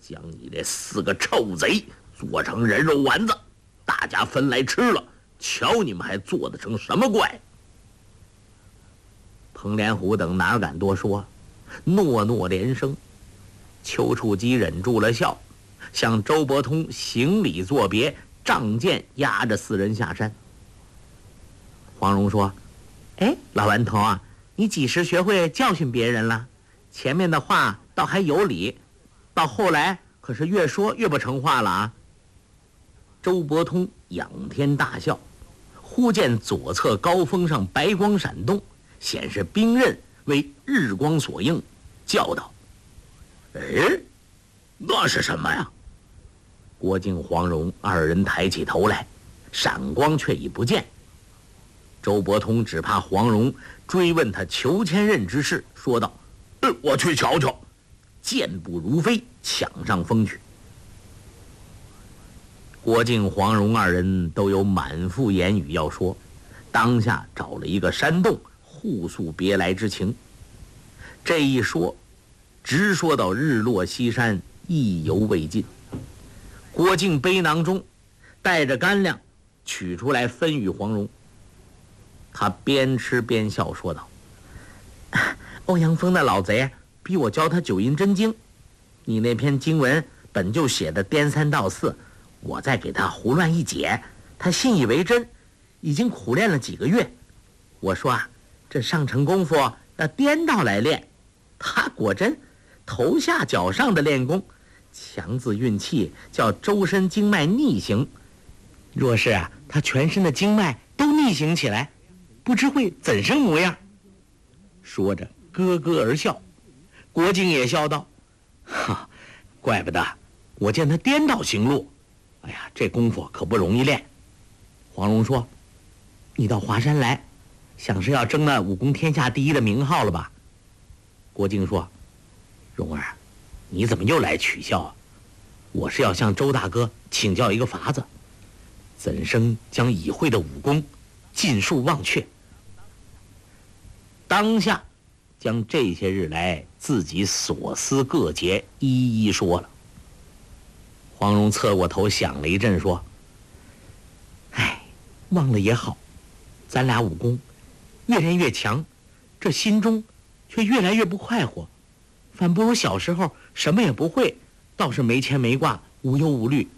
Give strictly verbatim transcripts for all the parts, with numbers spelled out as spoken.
将你这四个臭贼做成人肉丸子，大家分来吃了，瞧你们还做得成什么怪！”彭连虎等哪敢多说，诺诺连声。丘处机忍住了笑，向周伯通行礼作别，仗剑押着四人下山。黄蓉说：“哎，老顽童啊，你几时学会教训别人了？前面的话倒还有理，到后来可是越说越不成话了啊！”周伯通仰天大笑，忽见左侧高峰上白光闪动，显示兵刃为日光所映，叫道：“哎，那是什么呀？”郭靖、黄蓉二人抬起头来，闪光却已不见。周伯通只怕黄蓉追问他裘千仞之事，说道：“呃，我去瞧瞧。”箭步如飞，抢上峰去。郭靖、黄蓉二人都有满腹言语要说，当下找了一个山洞，互诉别来之情。这一说，直说到日落西山，意犹未尽。郭靖背囊中带着干粮，取出来分与黄蓉。他边吃边笑，说道：“欧阳锋那老贼逼我教他九阴真经，你那篇经文本就写的颠三倒四，我再给他胡乱一解，他信以为真，已经苦练了几个月。我说啊，这上乘功夫要颠倒来练，他果真头下脚上的练功，强自运气，叫周身经脉逆行。若是啊，他全身的经脉都逆行起来，不知会怎生模样。”说着咯咯而笑。郭靖也笑道：“哈，怪不得我见他颠倒行路，哎呀，这功夫可不容易练。”黄蓉说：“你到华山来，想是要争那武功天下第一的名号了吧？”郭靖说：“蓉儿，你怎么又来取笑啊？我是要向周大哥请教一个法子，怎生将已会的武功尽数忘却？”当下将这些日来自己所思各节一一说了。黄蓉侧过头想了一阵，说：“哎，忘了也好，咱俩武功越练越强，这心中却越来越不快活，反不如小时候什么也不会，倒是没牵没挂，无忧无虑。”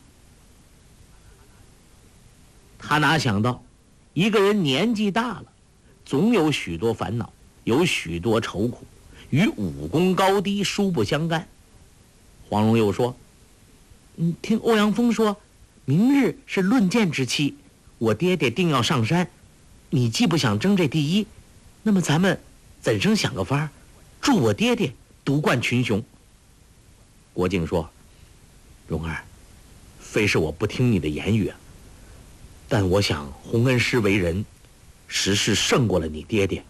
他哪想到，一个人年纪大了，总有许多烦恼，有许多愁苦，与武功高低殊不相干。黄蓉又说：“嗯，听欧阳锋说，明日是论剑之期，我爹爹定要上山，你既不想争这第一，那么咱们怎生想个法儿，助我爹爹独冠群雄？”郭靖说：“蓉儿，非是我不听你的言语啊，但我想洪恩师为人，实是胜过了你爹爹。”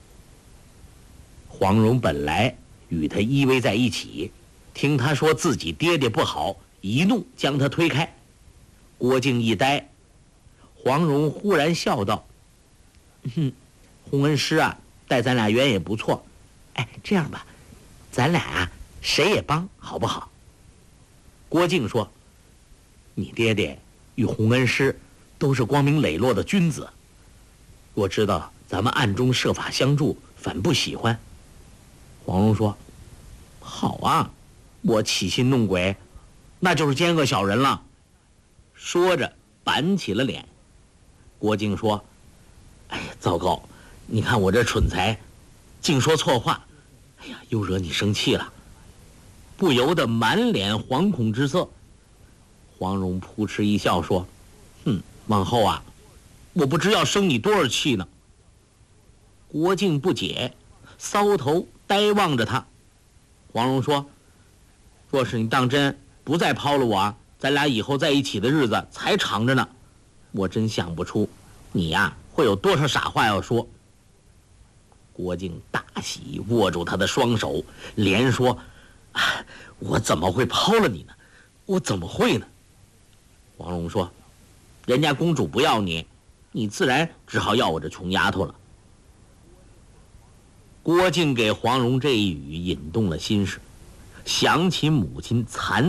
黄蓉本来与他依偎在一起，听他说自己爹爹不好，一怒将他推开。郭靖一呆，黄蓉忽然笑道：“哼，洪恩师啊，待咱俩缘也不错。哎，这样吧，咱俩啊谁也帮，好不好？”郭靖说：“你爹爹与洪恩师都是光明磊落的君子，若知道咱们暗中设法相助，反不喜欢。”黄蓉说：“好啊，我起心弄鬼，那就是奸恶小人了。”说着板起了脸。郭靖说：“哎呀，糟糕，你看我这蠢材，竟说错话，哎呀，又惹你生气了。”不由得满脸惶恐之色。黄蓉扑哧一笑说：“哼，往后啊，我不知要生你多少气呢。”郭靖不解，搔头呆望着他。黄蓉说：“若是你当真不再抛了我啊，咱俩以后在一起的日子才长着呢。我真想不出你呀会有多少傻话要说。”郭靖大喜，握住他的双手，连说：“啊，我怎么会抛了你呢？我怎么会呢？”黄蓉说：“人家公主不要你，你自然只好要我这穷丫头了。”郭靖给黄蓉这一语引动了心事，想起母亲残